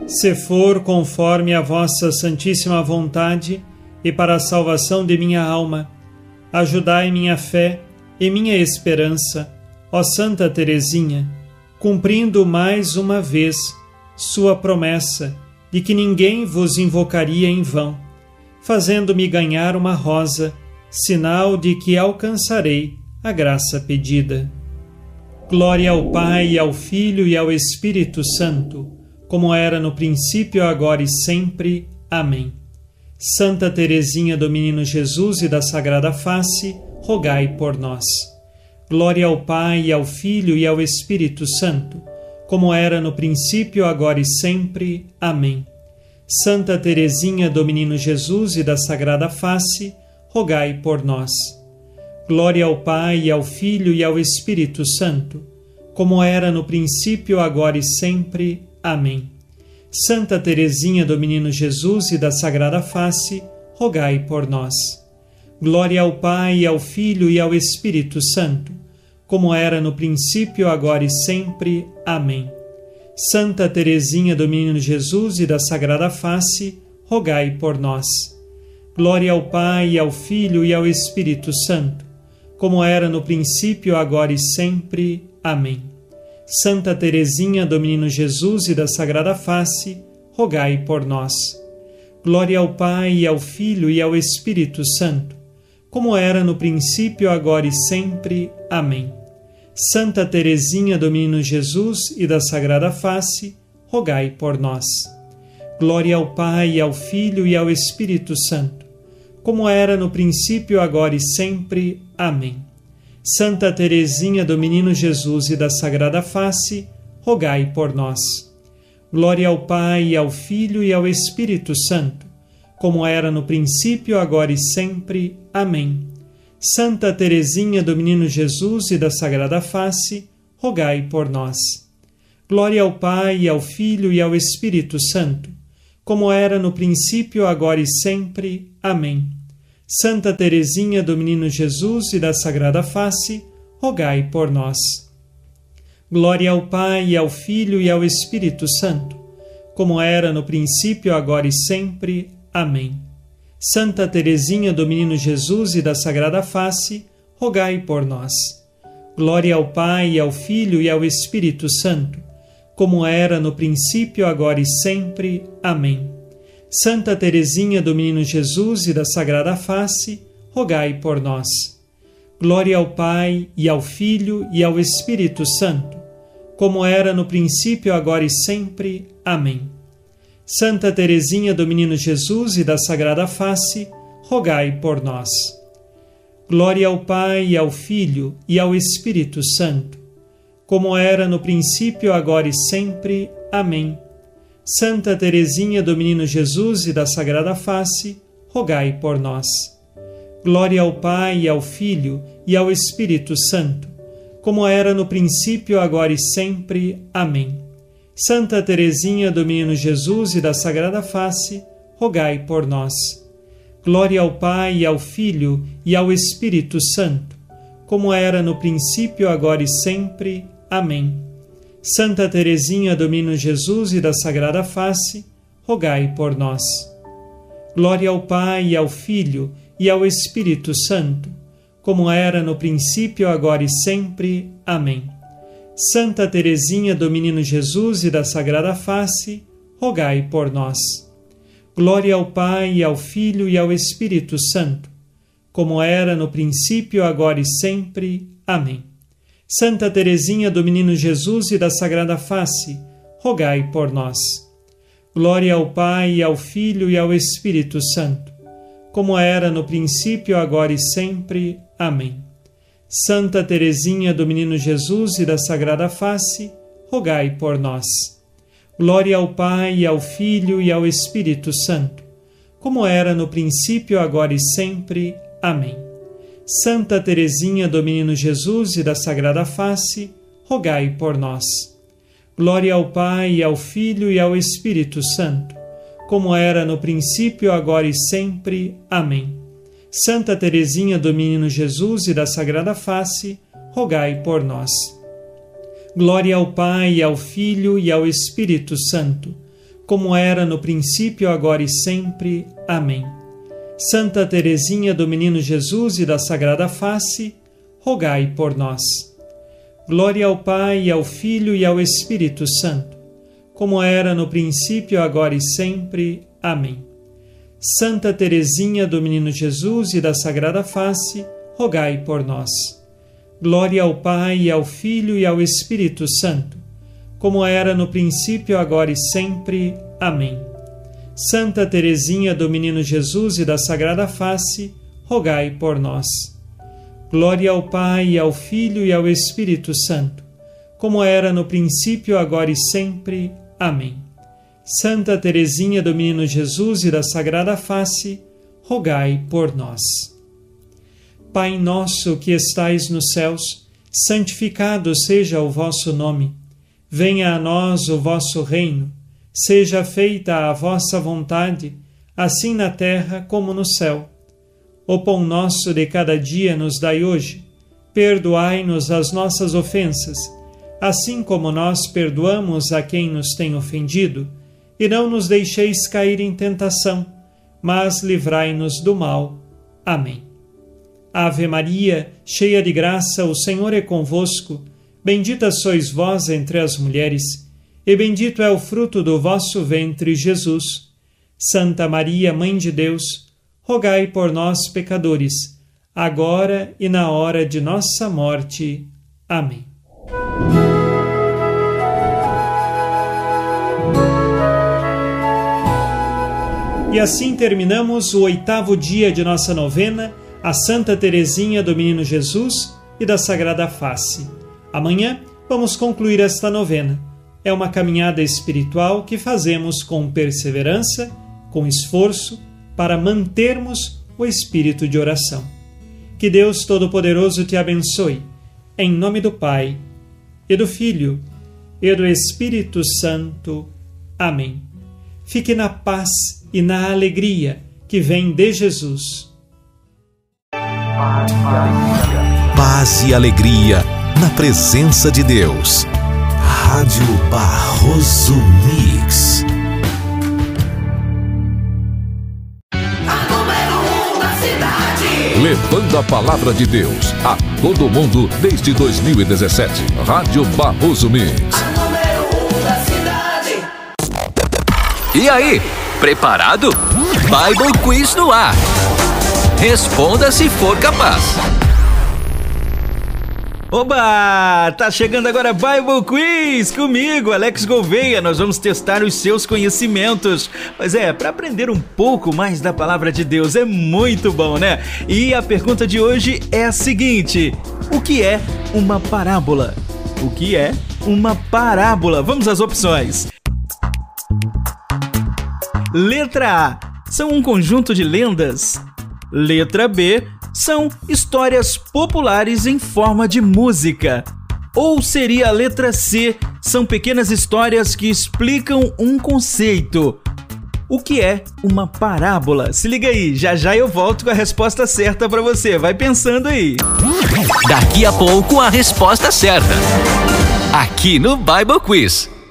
Se for conforme a vossa santíssima vontade e para a salvação de minha alma, ajudai minha fé e minha esperança, ó Santa Teresinha, cumprindo mais uma vez sua promessa de que ninguém vos invocaria em vão, fazendo-me ganhar uma rosa, sinal de que alcançarei a graça pedida. Glória ao Pai, ao Filho e ao Espírito Santo, como era no princípio, agora e sempre. Amém. Santa Teresinha do Menino Jesus e da Sagrada Face, rogai por nós. Glória ao Pai, ao Filho e ao Espírito Santo, como era no princípio, agora e sempre. Amém. Santa Teresinha do Menino Jesus e da Sagrada Face, rogai por nós. Glória ao Pai, ao Filho e ao Espírito Santo, como era no princípio, agora e sempre. Amém. Santa Teresinha do Menino Jesus e da Sagrada Face, rogai por nós. Glória ao Pai, ao Filho e ao Espírito Santo, como era no princípio, agora e sempre. Amém. Santa Teresinha do Menino Jesus e da Sagrada Face, rogai por nós. Glória ao Pai, ao Filho e ao Espírito Santo, como era no princípio, agora e sempre. Amém. Santa Teresinha do Menino Jesus e da Sagrada Face, rogai por nós. Glória ao Pai, ao Filho e ao Espírito Santo, como era no princípio, agora e sempre. Amém. Santa Teresinha do Menino Jesus e da Sagrada Face, rogai por nós. Glória ao Pai, ao Filho e ao Espírito Santo, como era no princípio, agora e sempre. Amém. Santa Teresinha do Menino Jesus e da Sagrada Face, rogai por nós. Glória ao Pai, ao Filho e ao Espírito Santo, como era no princípio, agora e sempre. Amém. Santa Teresinha do Menino Jesus e da Sagrada Face, rogai por nós. Glória ao Pai, ao Filho e ao Espírito Santo, como era no princípio, agora e sempre. Amém. Santa Teresinha do Menino Jesus e da Sagrada Face, rogai por nós. Glória ao Pai, ao Filho e ao Espírito Santo, como era no princípio, agora e sempre. Amém. Santa Teresinha do Menino Jesus e da Sagrada Face, rogai por nós. Glória ao Pai, ao Filho e ao Espírito Santo, como era no princípio, agora e sempre. Amém. Santa Teresinha do Menino Jesus e da Sagrada Face, rogai por nós. Glória ao Pai, e ao Filho e ao Espírito Santo, como era no princípio, agora e sempre. Amém. Santa Teresinha do Menino Jesus e da Sagrada Face, rogai por nós. Glória ao Pai, ao Filho e ao Espírito Santo, como era no princípio, agora e sempre. Amém. Santa Teresinha do Menino Jesus e da Sagrada Face, rogai por nós. Glória ao Pai, ao Filho e ao Espírito Santo, como era no princípio, agora e sempre. Amém. Santa Teresinha do Menino Jesus e da Sagrada Face, rogai por nós. Glória ao Pai, ao Filho e ao Espírito Santo, como era no princípio, agora e sempre. Amém. Santa Teresinha do Menino Jesus e da Sagrada Face, rogai por nós. Glória ao Pai, ao Filho e ao Espírito Santo, como era no princípio, agora e sempre. Amém. Santa Teresinha do Menino Jesus e da Sagrada Face, rogai por nós. Glória ao Pai, ao Filho e ao Espírito Santo, como era no princípio, agora e sempre. Amém. Santa Teresinha do Menino Jesus e da Sagrada Face, rogai por nós. Glória ao Pai, ao Filho e ao Espírito Santo, como era no princípio, agora e sempre. Amém. Santa Teresinha do Menino Jesus e da Sagrada Face, rogai por nós. Glória ao Pai, ao Filho e ao Espírito Santo, como era no princípio, agora e sempre. Amém. Santa Teresinha do Menino Jesus e da Sagrada Face, rogai por nós. Glória ao Pai, ao Filho e ao Espírito Santo, como era no princípio, agora e sempre. Amém. Santa Teresinha do Menino Jesus e da Sagrada Face, rogai por nós. Glória ao Pai, ao Filho e ao Espírito Santo, como era no princípio, agora e sempre. Amém. Santa Teresinha do Menino Jesus e da Sagrada Face, rogai por nós. Glória ao Pai, ao Filho e ao Espírito Santo, como era no princípio, agora e sempre. Amém. Santa Teresinha do Menino Jesus e da Sagrada Face, rogai por nós. Glória ao Pai, ao Filho e ao Espírito Santo, como era no princípio, agora e sempre. Amém. Santa Teresinha do Menino Jesus e da Sagrada Face, rogai por nós. Glória ao Pai, ao Filho e ao Espírito Santo, como era no princípio, agora e sempre. Amém. Santa Teresinha do Menino Jesus e da Sagrada Face, rogai por nós. Pai nosso que estais nos céus, santificado seja o vosso nome. Venha a nós o vosso reino. Seja feita a vossa vontade, assim na terra como no céu. O pão nosso de cada dia nos dai hoje. Perdoai-nos as nossas ofensas, assim como nós perdoamos a quem nos tem ofendido. E não nos deixeis cair em tentação, mas livrai-nos do mal. Amém. Ave Maria, cheia de graça, o Senhor é convosco. Bendita sois vós entre as mulheres, e bendito é o fruto do vosso ventre, Jesus. Santa Maria, Mãe de Deus, rogai por nós, pecadores, agora e na hora de nossa morte. Amém. E assim terminamos o 8º dia de nossa novena a Santa Teresinha do Menino Jesus e da Sagrada Face. Amanhã vamos concluir esta novena. É uma caminhada espiritual que fazemos com perseverança, com esforço, para mantermos o espírito de oração. Que Deus Todo-Poderoso te abençoe, em nome do Pai, e do Filho, e do Espírito Santo. Amém. Fique na paz e na alegria que vem de Jesus. Paz e alegria na presença de Deus. Rádio Barroso Mix. A número 1 da cidade. Levando a palavra de Deus a todo mundo desde 2017. Rádio Barroso Mix. A número 1 da cidade. E aí, preparado? Bible Quiz no ar. Responda se for capaz. Oba! Tá chegando agora Bible Quiz comigo, Alex Gouveia. Nós vamos testar os seus conhecimentos. Mas para aprender um pouco mais da palavra de Deus é muito bom, né? E a pergunta de hoje é a seguinte: o que é uma parábola? O que é uma parábola? Vamos às opções. Letra A: são um conjunto de lendas. Letra B: são histórias populares em forma de música. Ou seria a letra C: são pequenas histórias que explicam um conceito. O que é uma parábola? Se liga aí, já já eu volto com a resposta certa para você. Vai pensando aí. Daqui a pouco a resposta certa. Aqui no Bible Quiz.